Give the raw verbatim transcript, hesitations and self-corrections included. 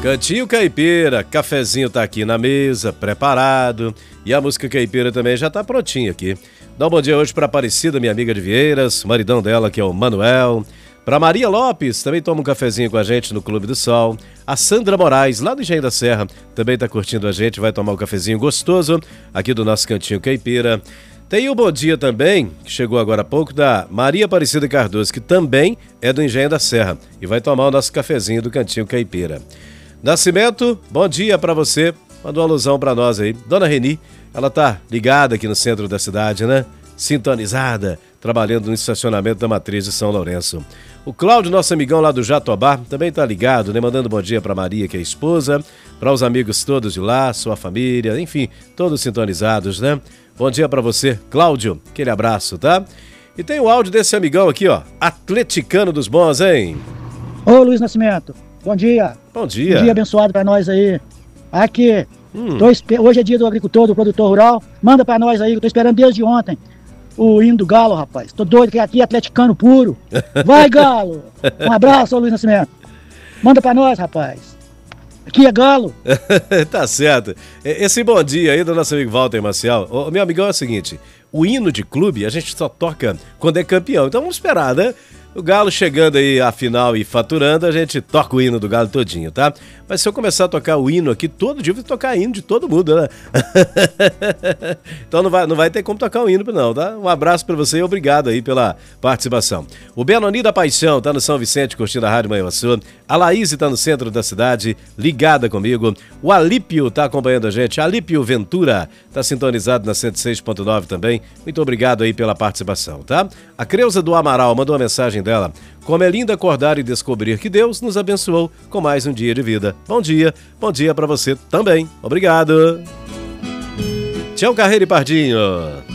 Cantinho Caipira, cafezinho tá aqui na mesa, preparado. E a música caipira também já tá prontinha aqui. Dá um bom dia hoje pra Aparecida, minha amiga de Vieiras, maridão dela que é o Manuel. Pra Maria Lopes, também toma um cafezinho com a gente no Clube do Sol. A Sandra Moraes, lá do Engenho da Serra, também tá curtindo a gente, vai tomar um cafezinho gostoso aqui do nosso Cantinho Caipira. Tem o bom dia também, que chegou agora há pouco, da Maria Aparecida Cardoso, que também é do Engenho da Serra e vai tomar o nosso cafezinho do Cantinho Caipira. Nascimento, bom dia pra você. Manda uma alusão pra nós aí. Dona Reni, ela tá ligada aqui no centro da cidade, né? Sintonizada, trabalhando no estacionamento da Matriz de São Lourenço. O Cláudio, nosso amigão lá do Jatobá, também tá ligado, né? Mandando bom dia pra Maria, que é a esposa, para os amigos todos de lá, sua família, enfim, todos sintonizados, né? Bom dia pra você, Cláudio. Aquele abraço, tá? E tem o áudio desse amigão aqui, ó. Atleticano dos bons, hein? Ô, Luiz Nascimento. Bom dia. Bom dia. Um dia abençoado pra nós aí. Aqui, Hum. tô espe- hoje é dia do agricultor, do produtor rural. Manda pra nós aí, que eu tô esperando desde ontem o hino do Galo, rapaz. Tô doido que aqui é atleticano puro. Vai, Galo! Um abraço, ô Luiz Nascimento. Manda pra nós, rapaz. Aqui é Galo. Tá certo. Esse bom dia aí do nosso amigo Walter Marcial. Ô, meu amigão, é o seguinte, o hino de clube a gente só toca quando é campeão. Então vamos esperar, né? O Galo chegando aí à final e faturando, a gente toca o hino do Galo todinho, tá? Mas se eu começar a tocar o hino aqui, todo dia eu vou tocar hino de todo mundo, né? Então não vai, não vai ter como tocar o hino não, tá? Um abraço pra você e obrigado aí pela participação. O Benoni da Paixão tá no São Vicente curtindo a Rádio Manhuaçu. A Laís tá no centro da cidade, ligada comigo. O Alípio tá acompanhando a gente. Alípio Ventura tá sintonizado na cento e seis ponto nove também. Muito obrigado aí pela participação, tá? A Creuza do Amaral mandou uma mensagem dela. Como é lindo acordar e descobrir que Deus nos abençoou com mais um dia de vida. Bom dia, bom dia pra você também. Obrigado. Tchau, Carreiro e Pardinho.